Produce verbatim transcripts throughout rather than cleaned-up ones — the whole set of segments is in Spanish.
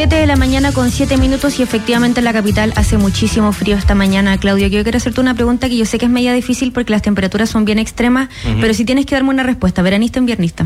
siete de la mañana con siete minutos y efectivamente en la capital hace muchísimo frío esta mañana, Claudio. Yo quiero hacerte una pregunta que yo sé que es media difícil porque las temperaturas son bien extremas, uh-huh. pero si tienes que darme una respuesta, ¿veranista o inviernista?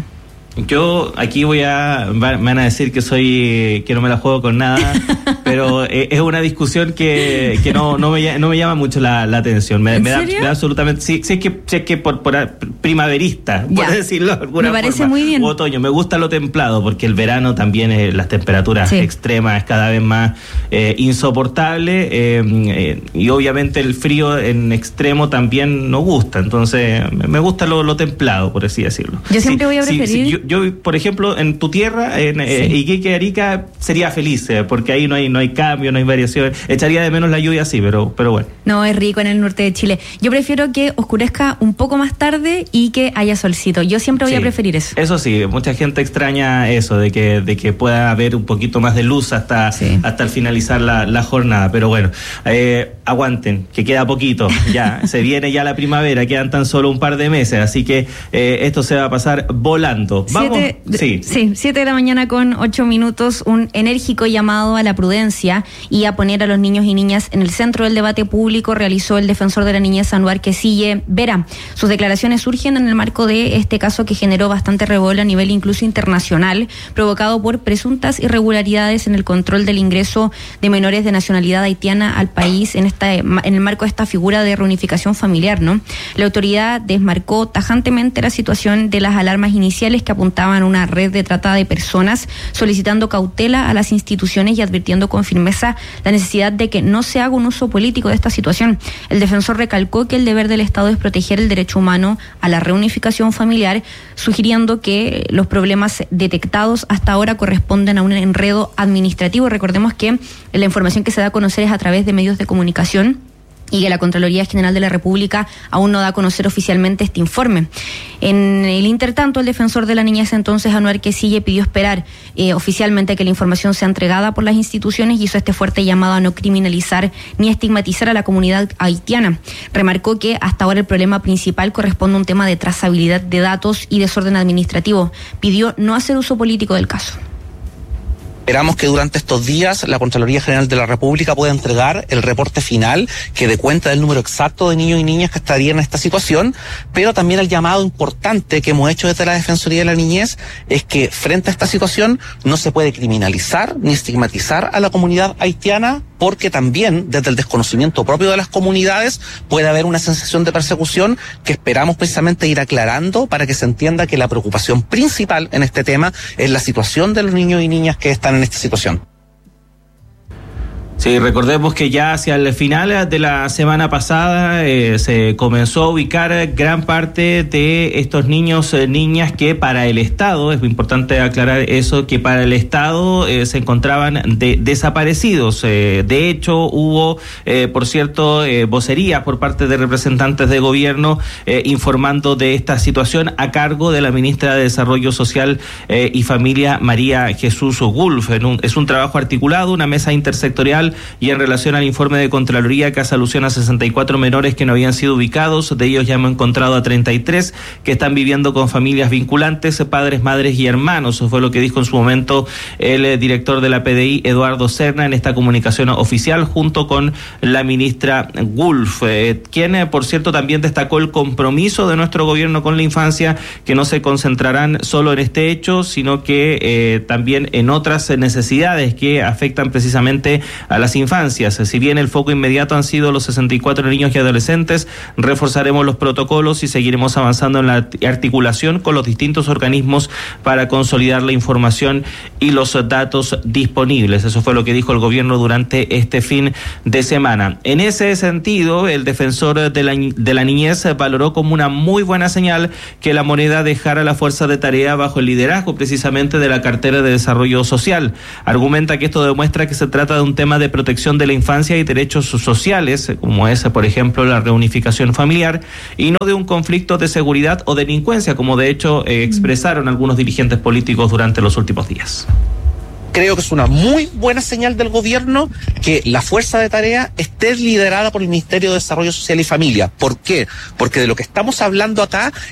Yo aquí voy a, me van a decir que soy, que no me la juego con nada, pero es una discusión que, que no, no me, no me llama mucho la, la atención. Me, ¿En me da, serio? me da absolutamente, sí, sí es que, sí es que por, por primaverista, ya. por decirlo de alguna me parece forma. muy bien. O otoño, me gusta lo templado, porque el verano también es, las temperaturas sí. extremas es cada vez más eh, insoportable, eh, eh, y obviamente el frío en extremo también nos gusta, entonces me gusta lo, lo templado, por así decirlo. Yo siempre sí, voy a preferir... Sí, sí, yo, Yo, por ejemplo, en tu tierra, en eh, sí. Iquique, Arica, sería feliz, eh, porque ahí no hay no hay cambio, no hay variación. Echaría de menos la lluvia, sí, pero, pero bueno. No, es rico en el norte de Chile. Yo prefiero que oscurezca un poco más tarde y que haya solcito. Yo siempre voy sí, a preferir eso. Eso sí, mucha gente extraña eso, de que de que pueda haber un poquito más de luz hasta, sí. hasta el finalizar la, la jornada. Pero bueno, eh, aguanten, que queda poquito, ya. Se viene ya la primavera, quedan tan solo un par de meses, así que eh, esto se va a pasar volando. Vamos. Siete, sí. Sí, siete de la mañana con ocho minutos, un enérgico llamado a la prudencia y a poner a los niños y niñas en el centro del debate público realizó el defensor de la niñez Anwar Quisille Vera. Sus declaraciones surgen en el marco de este caso que generó bastante revuelo a nivel incluso internacional, provocado por presuntas irregularidades en el control del ingreso de menores de nacionalidad haitiana al país en esta en el marco de esta figura de reunificación familiar, ¿no? La autoridad desmarcó tajantemente la situación de las alarmas iniciales que apuntaban a una red de trata de personas, solicitando cautela a las instituciones y advirtiendo con firmeza la necesidad de que no se haga un uso político de esta situación. El defensor recalcó que el deber del Estado es proteger el derecho humano a la reunificación familiar, sugiriendo que los problemas detectados hasta ahora corresponden a un enredo administrativo. Recordemos que la información que se da a conocer es a través de medios de comunicación y que la Contraloría General de la República aún no da a conocer oficialmente este informe. En el intertanto, el defensor de la niñez entonces, Anwar Quisille, pidió esperar eh, oficialmente que la información sea entregada por las instituciones y hizo este fuerte llamado a no criminalizar ni estigmatizar a la comunidad haitiana. Remarcó que hasta ahora el problema principal corresponde a un tema de trazabilidad de datos y desorden administrativo. Pidió no hacer uso político del caso. Esperamos que durante estos días la Contraloría General de la República pueda entregar el reporte final que dé cuenta del número exacto de niños y niñas que estarían en esta situación, pero también el llamado importante que hemos hecho desde la Defensoría de la Niñez es que frente a esta situación no se puede criminalizar ni estigmatizar a la comunidad haitiana, porque también desde el desconocimiento propio de las comunidades puede haber una sensación de persecución que esperamos precisamente ir aclarando para que se entienda que la preocupación principal en este tema es la situación de los niños y niñas que están en esta situación. Sí, recordemos que ya hacia el final de la semana pasada eh, se comenzó a ubicar gran parte de estos niños, eh, niñas que para el Estado, es muy importante aclarar eso, que para el Estado eh, se encontraban de, desaparecidos. Eh, de hecho, hubo, eh, por cierto, eh, vocerías por parte de representantes de gobierno eh, informando de esta situación a cargo de la ministra de Desarrollo Social eh, y Familia, María Jesús Gulf. En un, es un trabajo articulado, una mesa intersectorial, y en relación al informe de Contraloría que hace alusión a sesenta y cuatro menores que no habían sido ubicados, de ellos ya hemos encontrado a treinta y tres que están viviendo con familias vinculantes, padres, madres y hermanos. Eso fue lo que dijo en su momento el eh, director de la P D I, Eduardo Serna, en esta comunicación oficial junto con la ministra Gulf, eh, quien eh, por cierto también destacó el compromiso de nuestro gobierno con la infancia, que no se concentrarán solo en este hecho, sino que eh, también en otras necesidades que afectan precisamente a las infancias. Si bien el foco inmediato han sido los sesenta y cuatro niños y adolescentes, reforzaremos los protocolos y seguiremos avanzando en la articulación con los distintos organismos para consolidar la información y los datos disponibles. Eso fue lo que dijo el gobierno durante este fin de semana. En ese sentido, el defensor de la, de la niñez valoró como una muy buena señal que la moneda dejara la fuerza de tarea bajo el liderazgo precisamente de la cartera de desarrollo social. Argumenta que esto demuestra que se trata de un tema de protección de la infancia y derechos sociales, como es, por ejemplo, la reunificación familiar, y no de un conflicto de seguridad o delincuencia, como de hecho eh, expresaron algunos dirigentes políticos durante los últimos días. Creo que es una muy buena señal del gobierno que la fuerza de tarea esté liderada por el Ministerio de Desarrollo Social y Familia. ¿Por qué? Porque de lo que estamos hablando acá